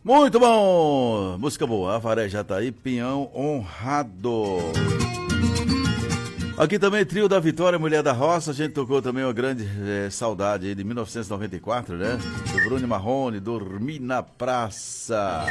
Muito bom! Música boa, Avaré já tá aí, Pinhão Honrado. Aqui também, Trio da Vitória, Mulher da Roça. A gente tocou também uma grande saudade aí de 1994, né? Do Bruno Marrone, Dormi na Praça.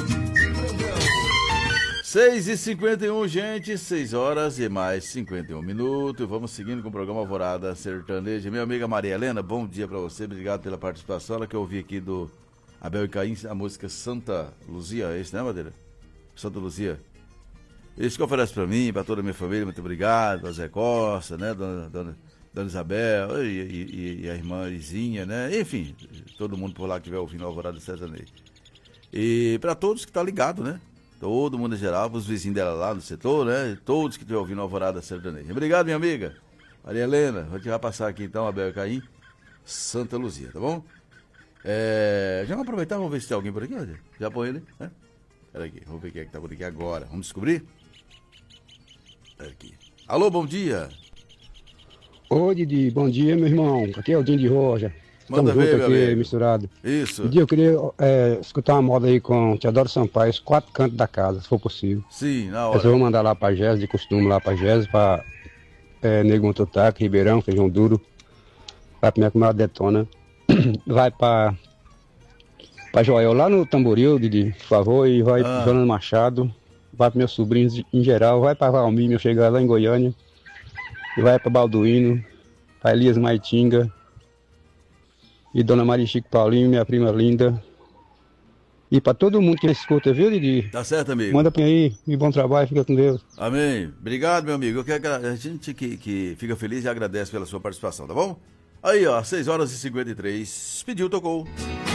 6h51, gente, 6 horas e mais 51 minutos. Vamos seguindo com o programa Alvorada Sertaneja. Minha amiga Maria Helena, bom dia pra você, obrigado pela participação. Ela que eu ouvi aqui do Abel e Caim, a música Santa Luzia, é isso, né, Madeira? Santa Luzia. Isso que oferece pra mim, pra toda a minha família, muito obrigado, pra Zé Costa, né, Dona Isabel e a irmã Izinha, né, enfim, todo mundo por lá que estiver ouvindo o Alvorada Sertaneja. E pra todos que tá ligado, né, todo mundo em geral, os vizinhos dela lá no setor, né, todos que estiver ouvindo o Alvorada Sertaneja. Obrigado, minha amiga Maria Helena, a gente vai passar aqui então, Abel e Caim, Santa Luzia, tá bom? Já vamos aproveitar, vamos ver se tem alguém por aqui, olha. Já põe ele, né? Pera aqui, vamos ver quem é que tá por aqui agora. Vamos descobrir? Pera aqui. Alô, bom dia. Ô, Didi, bom dia, meu irmão. Aqui é o Dinho de Roja. Manda Estamos ver, juntos aqui, amigo. misturado. Isso. Didi, eu queria escutar uma moda aí com Teodoro Sampaio, os 4 cantos da casa, se for possível. Sim, na Eu hora. vou mandar lá pra Gés, de costume lá pra Gés, pra Nego Totaque, Ribeirão, Feijão Duro. Vai pra minha comadre Detona. Vai pra Joel, lá no Tamboril, Didi, por favor, e vai pra Jonathan Machado, vai para meus sobrinhos em geral, vai para Valmir, meu chegar lá em Goiânia, e vai para Balduíno, para Elias Maitinga, e Dona Maria Chico Paulinho, minha prima linda, e para todo mundo que escuta, viu, Didi? Tá certo, amigo. Manda pra aí, e bom trabalho, fica com Deus. Amém. Obrigado, meu amigo. Eu quero a gente que fica feliz e agradece pela sua participação, tá bom? Aí, ó, 6 horas e 53. Pediu, tocou.